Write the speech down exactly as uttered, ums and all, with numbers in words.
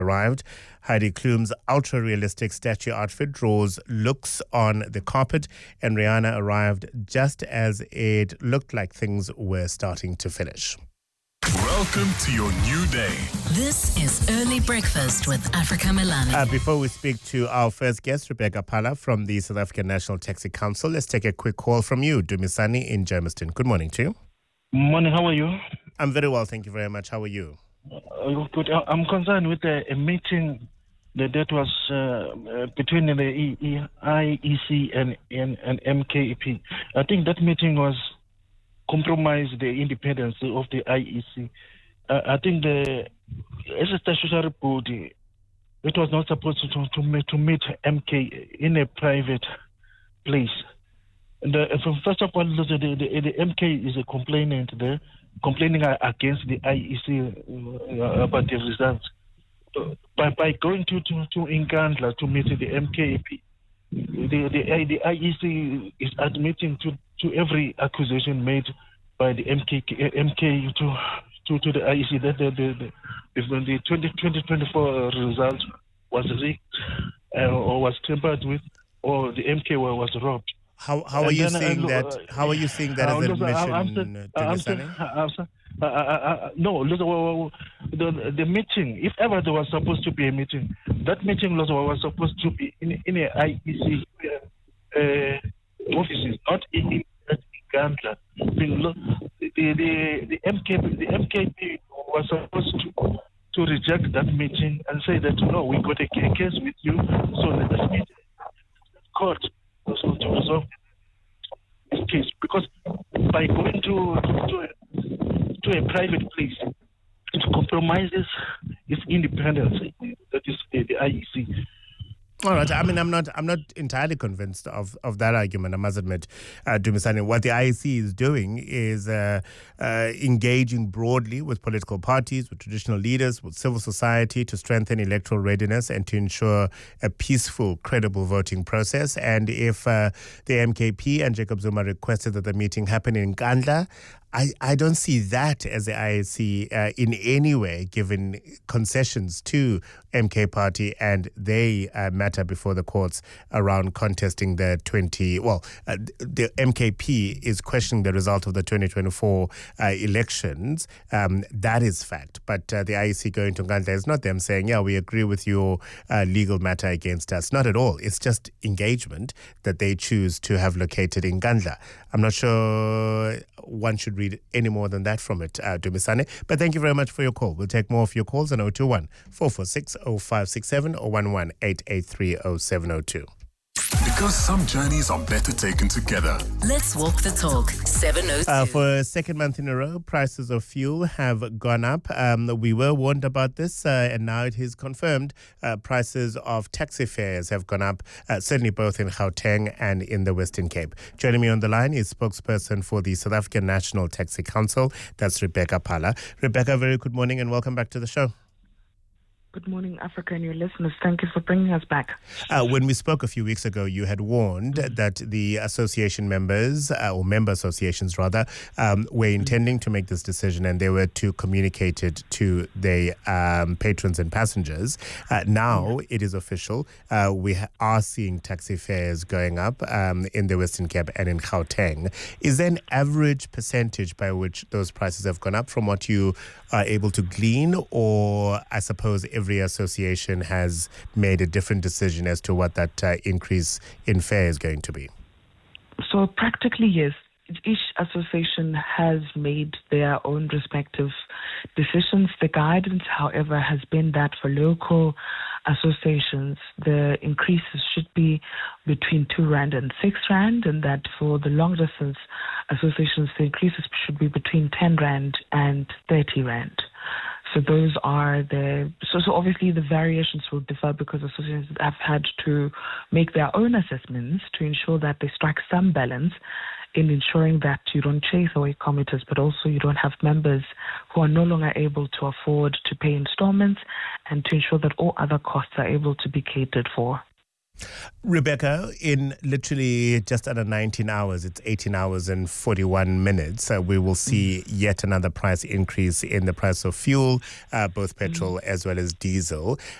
arrived. Heidi Klum's ultra-realistic statue outfit draws looks on the carpet, and Rihanna arrived just as it looked like things were starting to finish. Welcome to your new day. This is Early Breakfast with Africa Milani. Uh, before we speak to our first guest, Rebecca Phala from the South African National Taxi Council, let's take a quick call from you, Dumisani in Germiston. Good morning to you. Morning, how are you? I'm very well, thank you very much. How are you? Uh, good. I'm concerned with a, a meeting that, that was uh, between the e- e- I E C and, and, and M K P. I think that meeting was compromised the independence of the I E C. Uh, I think the as a statutory body, it was not supposed to to, meet, to meet M K in a private place. And the, first of all, the, the, the M K is a complainant there, complaining against the I E C uh, about the results. By by going to to, to Nkandla to meet the M K P, the the, the I E C is admitting to, to every accusation made by the M K M K to to, to the I E C that the the, the, the twenty twenty-four result was rigged uh, or was tampered with, or the M K was robbed. How how are you then, seeing uh, that? uh, How are you seeing that as an admission, Dumisani? Uh, uh, uh, no, listen, the the meeting. If ever there was supposed to be a meeting, that meeting was, was supposed to be in in a I E C uh, offices, not in in Uganda. The the the M K P the M K P was supposed to to reject that meeting and say that no, we got a case with you, so let us meet court also to resolve this case, because by going to to a, to a private place, it compromises its independence. That is the, the I E C. All right. I mean, I'm not. I'm not entirely convinced of, of that argument. I must admit, uh, Dumisani. What the I E C is doing is uh, uh, engaging broadly with political parties, with traditional leaders, with civil society to strengthen electoral readiness and to ensure a peaceful, credible voting process. And if uh, the M K P and Jacob Zuma requested that the meeting happen in Nkandla, I, I don't see that as the I E C uh, in any way given concessions to M K Party and they uh, matter before the courts around contesting the twenty. Well, uh, the M K P is questioning the result of the twenty twenty-four uh, elections. Um, that is fact. But uh, the I E C going to Nkandla is not them saying, yeah, we agree with your uh, legal matter against us. Not at all. It's just engagement that they choose to have located in Nkandla. I'm not sure one should read any more than that from it, uh, Dumisani. But thank you very much for your call. We'll take more of your calls on zero two one, four four six, zero five six seven or one one eight eight three zero seven zero two. Because some journeys are better taken together. Let's walk the talk. seven oh two. Uh, for a second month in a row, prices of fuel have gone up. Um, we were warned about this, uh, and now it is confirmed. Uh, prices of taxi fares have gone up, uh, certainly both in Gauteng and in the Western Cape. Joining me on the line is spokesperson for the South African National Taxi Council. That's Rebecca Phala. Rebecca, very good morning and welcome back to the show. Good morning, Africa, and your listeners. Thank you for bringing us back. Uh, when we spoke a few weeks ago, you had warned mm-hmm. that the association members, uh, or member associations rather, um, were intending mm-hmm. to make this decision and they were to communicate it to their um, patrons and passengers. Uh, now yeah. it is official. Uh, we ha- are seeing taxi fares going up um, in the Western Cape and in Gauteng. Is there an average percentage by which those prices have gone up from what you are able to glean, or I suppose every association has made a different decision as to what that uh, increase in fare is going to be? So practically, yes. Each association has made their own respective decisions. The guidance, however, has been that for local associations, the increases should be between two rand and six rand, and that for the long distance associations, the increases should be between ten rand and thirty rand. So those are the, so, so obviously the variations will differ because associations have had to make their own assessments to ensure that they strike some balance in ensuring that you don't chase away commuters, but also you don't have members who are no longer able to afford to pay installments, and to ensure that all other costs are able to be catered for. Rebecca, in literally just under nineteen hours, it's eighteen hours and forty-one minutes, uh, we will see yet another price increase in the price of fuel, uh, both petrol mm. as well as diesel.